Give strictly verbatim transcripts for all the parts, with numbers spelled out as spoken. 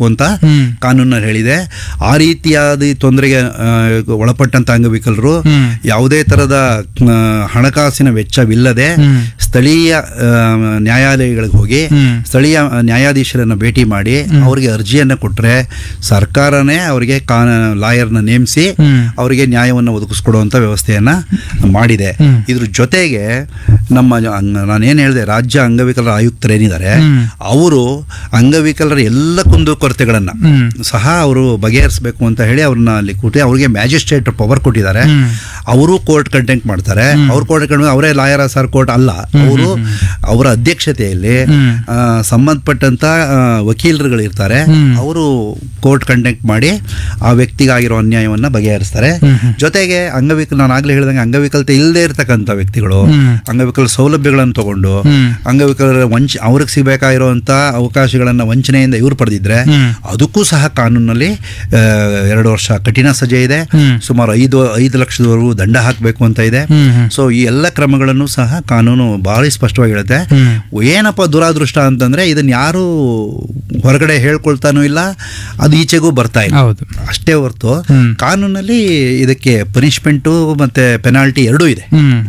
ಮಾಡಬೇಕು ಅಂತ ಕಾನೂನಲ್ಲಿ ಹೇಳಿದೆ. ಆ ರೀತಿಯಾದ ತೊಂದರೆಗೆ ಒಳಪಟ್ಟಂತ ಅಂಗವಿಕಲರು ಯಾವುದೇ ತರದ ಹಣಕಾಸಿನ ವೆಚ್ಚವಿಲ್ಲದೆ ಸ್ಥಳೀಯ ನ್ಯಾಯಾಲಯಗಳಿಗೆ ಹೋಗಿ ಸ್ಥಳೀಯ ನ್ಯಾಯಾಧೀಶರನ್ನ ಭೇಟಿ ಮಾಡಿ ಅವರಿಗೆ ಅರ್ಜಿಯನ್ನು ಕೊಟ್ಟರೆ ಸರ್ಕಾರನೇ ಅವರಿಗೆ ಲಾಯರ್ನ ನೇಮಿಸಿ ಅವರಿಗೆ ನ್ಯಾಯವನ್ನು ಒದಗಿಸ್ಕೊಡುವಂತ ವ್ಯವಸ್ಥೆಯನ್ನ ಮಾಡಿದೆ. ಇದ್ರ ಜೊತೆಗೆ ನಮ್ಮ ನಾನೇನ್ ಹೇಳಿದೆ, ರಾಜ್ಯ ಅಂಗವಿಕಲರ ಆಯುಕ್ತರೇನಿದ್ದಾರೆ ಅವರು ಅಂಗವಿಕಲರ ಎಲ್ಲ ಕುಂದುಕೊರತೆಗಳನ್ನ ಸಹ ಅವರು ಬಗೆಹರಿಸಬೇಕು ಅಂತ ಹೇಳಿ ಅವ್ರನ್ನ ಅಲ್ಲಿ ಕೂಟಿ ಅವ್ರಿಗೆ ಮ್ಯಾಜಿಸ್ಟ್ರೇಟ್ ಪವರ್ ಕೊಟ್ಟಿದ್ದಾರೆ. ಅವರು ಕೋರ್ಟ್ ಕಂಟೆಂಟ್ ಮಾಡ್ತಾರೆ. ಅವ್ರ ಕೋರ್ಟ್ ಕಂಟೆಂಟ್ ಅವರೇ ಲಾಯರ್ ಸರ್ ಕೋರ್ಟ್ ಅಲ್ಲ, ಅವರು ಅವರ ಅಧ್ಯಕ್ಷತೆಯಲ್ಲಿ ಸಂಬಂಧಪಟ್ಟಂತ ವಕೀಲರುಗಳು ಇರ್ತಾರೆ. ಅವರು ಕೋರ್ಟ್ ಕಂಟೆಂಟ್ ಮಾಡಿ ಆ ವ್ಯಕ್ತಿಗಾಗಿರೋ ಅನ್ಯಾಯವನ್ನ ಬಗೆಹರಿಸ್ತಾರೆ. ಜೊತೆಗೆ ಅಂಗವಿಕಲ ನಾನು ಆಗ್ಲೇ ಹೇಳಿದಂಗೆ ಅಂಗವಿಕಲತೆ ಇಲ್ಲದೆ ಇರತಕ್ಕಂಥ ವ್ಯಕ್ತಿಗಳು ಅಂಗವಿಕಲ ಸೌಲಭ್ಯಗಳನ್ನು ತಗೊಂಡು ಅಂಗವಿಕಲರ ವಂಚ ಅವ್ರಿಗೆ ಸಿಗಬೇಕಾಗಿರುವಂತ ಅವಕಾಶಗಳನ್ನ ವಂಚನೆಯಿಂದ ಇವ್ರು ಪಡೆದಿದ್ರೆ ಅದಕ್ಕೂ ಸಹ ಕಾನೂನಲ್ಲಿ ಎರಡು ವರ್ಷ ಕಠಿಣ ಸಜೆ ಇದೆ, ಸುಮಾರು ಐದು ಐದು ಲಕ್ಷದವರೆಗೂ ದಂಡ ಹಾಕಬೇಕು ಅಂತ ಇದೆ. ಸೊ ಈ ಎಲ್ಲ ಕ್ರಮಗಳನ್ನು ಸಹ ಕಾನೂನು ಬಹಳ ಸ್ಪಷ್ಟವಾಗಿ ಹೇಳುತ್ತೆ. ಏನಪ್ಪ ದುರಾದೃಷ್ಟ ಅಂತಂದ್ರೆ ಇದನ್ನ ಯಾರು ಹೊರಗಡೆ ಹೇಳ್ಕೊಳ್ತಾನೂ ಇಲ್ಲ, ಅದು ಈಚೆಗೂ ಬರ್ತಾ ಇಲ್ಲ ಅಷ್ಟೇ ಹೊರತು ಕಾನೂನಲ್ಲಿ ಇದಕ್ಕೆ ಪನಿಷ್ಮೆಂಟು ಮತ್ತೆ ಪೆನಾಲ್ಟಿ ಎರಡೂ ಇದೆ.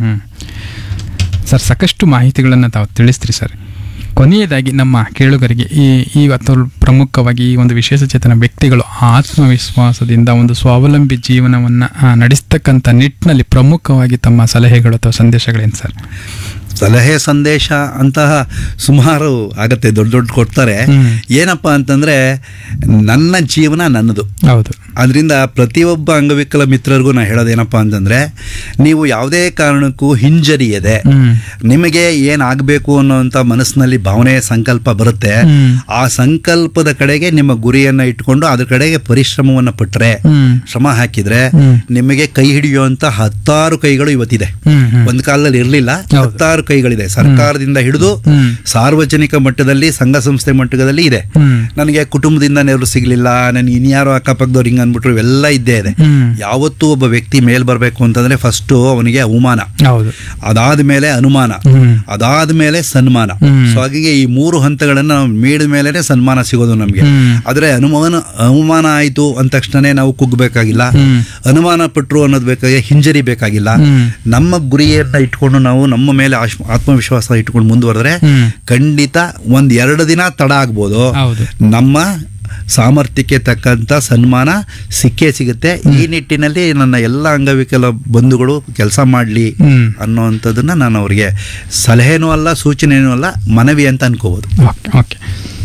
ಸರ್, ಸಾಕಷ್ಟು ಮಾಹಿತಿಗಳನ್ನು ತಾವು ತಿಳಿಸ್ತೀರಿ ಸರ್. ಕೊನೆಯದಾಗಿ ನಮ್ಮ ಕೇಳುಗರಿಗೆ ಈ ಈ ಅಥವಾ ಪ್ರಮುಖವಾಗಿ ಈ ಒಂದು ವಿಶೇಷ ಚೇತನ ವ್ಯಕ್ತಿಗಳು ಆತ್ಮವಿಶ್ವಾಸದಿಂದ ಒಂದು ಸ್ವಾವಲಂಬಿ ಜೀವನವನ್ನು ನಡೆಸ್ತಕ್ಕಂಥ ನಿಟ್ಟಿನಲ್ಲಿ ಪ್ರಮುಖವಾಗಿ ತಮ್ಮ ಸಲಹೆಗಳು ಅಥವಾ ಸಂದೇಶಗಳೇನು ಸರ್? ಸಲಹೆ ಸಂದೇಶ ಅಂತಹ ಸುಮಾರು ಆಗತ್ತೆ, ದೊಡ್ಡ ದೊಡ್ಡ ಕೊಡ್ತಾರೆ. ಏನಪ್ಪ ಅಂತಂದ್ರೆ ನನ್ನ ಜೀವನ ನನ್ನದು. ಹೌದು. ಅದರಿಂದ ಪ್ರತಿಯೊಬ್ಬ ಅಂಗವಿಕಲ ಮಿತ್ರರಿಗೂ ನಾ ಹೇಳೋದೇನಪ್ಪ ಅಂತಂದ್ರೆ, ನೀವು ಯಾವುದೇ ಕಾರಣಕ್ಕೂ ಹಿಂಜರಿಯದೆ ನಿಮಗೆ ಏನಾಗಬೇಕು ಅನ್ನೋಂಥ ಮನಸ್ಸಿನಲ್ಲಿ ಭಾವನೆ ಸಂಕಲ್ಪ ಬರುತ್ತೆ, ಆ ಸಂಕಲ್ಪದ ಕಡೆಗೆ ನಿಮ್ಮ ಗುರಿಯನ್ನ ಇಟ್ಕೊಂಡು ಅದ್ರ ಕಡೆಗೆ ಪರಿಶ್ರಮವನ್ನ ಪಟ್ಟರೆ, ಶ್ರಮ ಹಾಕಿದ್ರೆ ನಿಮಗೆ ಕೈ ಹಿಡಿಯುವಂತ ಹತ್ತಾರು ಕೈಗಳು ಇವತ್ತಿದೆ. ಒಂದ್ ಕಾಲದಲ್ಲಿ ಇರಲಿಲ್ಲ, ಹತ್ತಾರು ಕೈಗಳಿದೆ. ಸರ್ಕಾರದಿಂದ ಹಿಡಿದು ಸಾರ್ವಜನಿಕ ಮಟ್ಟದಲ್ಲಿ ಸಂಘ ಸಂಸ್ಥೆ ಮಟ್ಟದಲ್ಲಿ ಇದೆ. ನನಗೆ ಕುಟುಂಬದಿಂದ ನೆರವು ಸಿಗ್ಲಿಲ್ಲ, ನನಗೆ ಇನ್ಯಾರೋ ಅಕ್ಕಪಕ್ಕದವ್ರು ಹಿಂಗ ಅನ್ಬಿಟ್ರು, ಇವೆಲ್ಲ ಇದ್ದೇ ಇದೆ. ಯಾವತ್ತೂ ಒಬ್ಬ ವ್ಯಕ್ತಿ ಮೇಲ್ ಬರ್ಬೇಕು ಅಂತಂದ್ರೆ ಫಸ್ಟ್ ಅವನಿಗೆ ಅವಮಾನ, ಅದಾದ್ಮೇಲೆ ಅನುಮಾನ, ಅದಾದ್ಮೇಲೆ ಸನ್ಮಾನ. ಸೊ ಹಾಗೆ ಈ ಮೂರು ಹಂತಗಳನ್ನ ನಾವು ಮೀಡಿದ ಮೇಲೆ ಸನ್ಮಾನ ಸಿಗೋದು ನಮ್ಗೆ. ಆದ್ರೆ ಅನುಮಾನ ಅವಮಾನ ಆಯ್ತು ಅಂದ ತಕ್ಷಣ ನಾವು ಕುಗ್ಬೇಕಾಗಿಲ್ಲ, ಅನುಮಾನ ಪಟ್ರು ಅನ್ನೋದು ಬೇಕಾಗಿ ಹಿಂಜರಿ ಬೇಕಾಗಿಲ್ಲ. ನಮ್ಮ ಗುರಿಯನ್ನ ಇಟ್ಕೊಂಡು ನಾವು ನಮ್ಮ ಮೇಲೆ ಆತ್ಮವಿಶ್ವಾಸ ಇಟ್ಕೊಂಡು ಮುಂದುವರೆದ್ರೆ ಖಂಡಿತ ಒಂದ್ ಎರಡು ದಿನ ತಡ ಆಗ್ಬೋದು, ನಮ್ಮ ಸಾಮರ್ಥ್ಯಕ್ಕೆ ತಕ್ಕಂತ ಸನ್ಮಾನ ಸಿಕ್ಕೇ ಸಿಗುತ್ತೆ. ಈ ನಿಟ್ಟಿನಲ್ಲಿ ನನ್ನ ಎಲ್ಲ ಅಂಗವಿಕಲ ಬಂಧುಗಳು ಕೆಲಸ ಮಾಡಲಿ ಅನ್ನೋವಂಥದ್ದನ್ನ ನಾನು ಅವ್ರಿಗೆ ಸಲಹೆನೂ ಅಲ್ಲ, ಸೂಚನೆನೂ ಅಲ್ಲ, ಮನವಿ ಅಂತ ಅನ್ಕೋಬಹುದು. ಓಕೆ,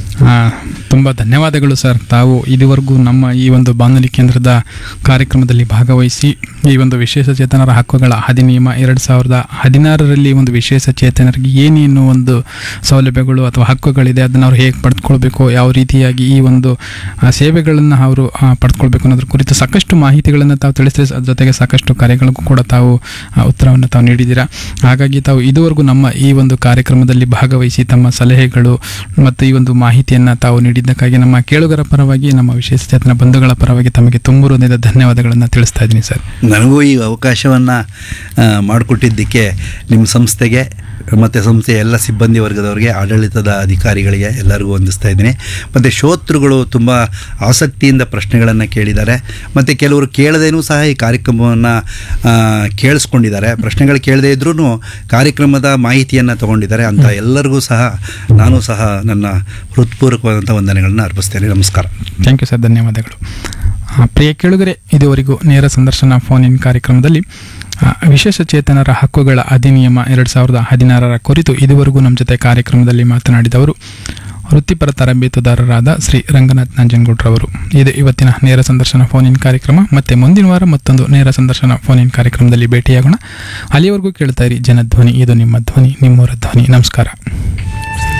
ತುಂಬ ಧನ್ಯವಾದಗಳು ಸರ್. ತಾವು ಇದುವರೆಗೂ ನಮ್ಮ ಈ ಒಂದು ಬಾನುಲಿ ಕೇಂದ್ರದ ಕಾರ್ಯಕ್ರಮದಲ್ಲಿ ಭಾಗವಹಿಸಿ ಈ ಒಂದು ವಿಶೇಷ ಚೇತನರ ಹಕ್ಕುಗಳ ಅಧಿನಿಯಮ ಎರಡು ಸಾವಿರದ ಹದಿನಾರರಲ್ಲಿ ಒಂದು ವಿಶೇಷ ಚೇತನರಿಗೆ ಏನೇನು ಒಂದು ಸೌಲಭ್ಯಗಳು ಅಥವಾ ಹಕ್ಕುಗಳಿದೆ, ಅದನ್ನು ಅವ್ರು ಹೇಗೆ ಪಡೆದುಕೊಳ್ಬೇಕು, ಯಾವ ರೀತಿಯಾಗಿ ಈ ಒಂದು ಸೇವೆಗಳನ್ನು ಅವರು ಪಡೆದುಕೊಳ್ಬೇಕು ಅನ್ನೋದ್ರ ಕುರಿತು ಸಾಕಷ್ಟು ಮಾಹಿತಿಗಳನ್ನು ತಾವು ತಿಳಿಸಿದ್ರೆ, ಅದ್ರ ಜೊತೆಗೆ ಸಾಕಷ್ಟು ಕಾರ್ಯಗಳಿಗೂ ಕೂಡ ತಾವು ಉತ್ತರವನ್ನು ತಾವು ನೀಡಿದ್ದೀರಾ. ಹಾಗಾಗಿ ತಾವು ಇದುವರೆಗೂ ನಮ್ಮ ಈ ಒಂದು ಕಾರ್ಯಕ್ರಮದಲ್ಲಿ ಭಾಗವಹಿಸಿ ತಮ್ಮ ಸಲಹೆಗಳು ಮತ್ತು ಈ ಒಂದು ಮಾಹಿತಿಯನ್ನು ತಾವು ನೀಡಿದ್ದಕ್ಕಾಗಿ ನಮ್ಮ ಕೇಳುಗರ ಪರವಾಗಿ, ನಮ್ಮ ವಿಶೇಷ ಚೇತನ ಬಂಧುಗಳ ಪರವಾಗಿ ತಮಗೆ ತುಂಬ ಹೃದಯದ ಧನ್ಯವಾದಗಳನ್ನು ತಿಳಿಸ್ತಾ ಇದ್ದೀನಿ ಸರ್. ನನಗೂ ಈ ಅವಕಾಶವನ್ನು ಮಾಡಿಕೊಟ್ಟಿದ್ದಕ್ಕೆ ನಿಮ್ಮ ಸಂಸ್ಥೆಗೆ ಮತ್ತು ಸಂಸ್ಥೆಯ ಎಲ್ಲ ಸಿಬ್ಬಂದಿ ವರ್ಗದವರಿಗೆ, ಆಡಳಿತದ ಅಧಿಕಾರಿಗಳಿಗೆ ಎಲ್ಲರಿಗೂ ವಂದಿಸ್ತಾ ಇದ್ದೀನಿ. ಮತ್ತು ಶ್ರೋತೃಗಳು ತುಂಬ ಆಸಕ್ತಿಯಿಂದ ಪ್ರಶ್ನೆಗಳನ್ನು ಕೇಳಿದ್ದಾರೆ, ಮತ್ತು ಕೆಲವರು ಕೇಳದೇನೂ ಸಹ ಈ ಕಾರ್ಯಕ್ರಮವನ್ನು ಕೇಳಿಸ್ಕೊಂಡಿದ್ದಾರೆ. ಪ್ರಶ್ನೆಗಳು ಕೇಳದೇ ಇದ್ರೂ ಕಾರ್ಯಕ್ರಮದ ಮಾಹಿತಿಯನ್ನು ತಗೊಂಡಿದ್ದಾರೆ. ಅಂತ ಎಲ್ಲರಿಗೂ ಸಹ ನಾನು ಸಹ ನನ್ನ ಹೃತ್ಪೂರ್ವಕವಾದಂಥ ವಂದನೆಗಳನ್ನು ಅರ್ಪಿಸ್ತೇನೆ. ನಮಸ್ಕಾರ. ಥ್ಯಾಂಕ್ ಯು ಸರ್, ಧನ್ಯವಾದಗಳು. ಪ್ರಿಯ ಕೇಳುಗರೆ, ಇದುವರೆಗೂ ನೇರ ಸಂದರ್ಶನ ಫೋನ್ ಇನ್ ಕಾರ್ಯಕ್ರಮದಲ್ಲಿ ವಿಶೇಷ ಚೇತನರ ಹಕ್ಕುಗಳ ಅಧಿನಿಯಮ ಎರಡು ಸಾವಿರದ ಹದಿನಾರರ ಕುರಿತು ಇದುವರೆಗೂ ನಮ್ಮ ಜೊತೆ ಕಾರ್ಯಕ್ರಮದಲ್ಲಿ ಮಾತನಾಡಿದವರು ವೃತ್ತಿಪರ ತರಬೇತುದಾರರಾದ ಶ್ರೀ ರಂಗನಾಥ್ ನಂಜನಗೂಡ್ರವರು. ಇದು ಇವತ್ತಿನ ನೇರ ಸಂದರ್ಶನ ಫೋನ್ ಇನ್ ಕಾರ್ಯಕ್ರಮ. ಮತ್ತೆ ಮುಂದಿನ ವಾರ ಮತ್ತೊಂದು ನೇರ ಸಂದರ್ಶನ ಫೋನ್ ಇನ್ ಕಾರ್ಯಕ್ರಮದಲ್ಲಿ ಭೇಟಿಯಾಗೋಣ. ಅಲ್ಲಿವರೆಗೂ ಕೇಳ್ತಾ ಇರಿ ಜನಧ್ವನಿ, ಇದು ನಿಮ್ಮ ಧ್ವನಿ, ನಿಮ್ಮವರ ಧ್ವನಿ. ನಮಸ್ಕಾರ.